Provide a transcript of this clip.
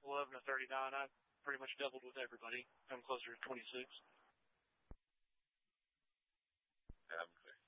11 to 39. I pretty much doubled with everybody. I'm closer to 26. Yeah,